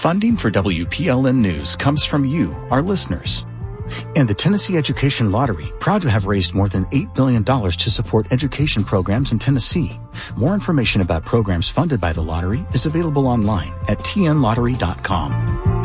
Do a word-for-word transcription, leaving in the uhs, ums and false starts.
Funding for W P L N News comes from you, our listeners. And the Tennessee Education Lottery, proud to have raised more than eight billion dollars to support education programs in Tennessee. More information about programs funded by the lottery is available online at T N lottery dot com.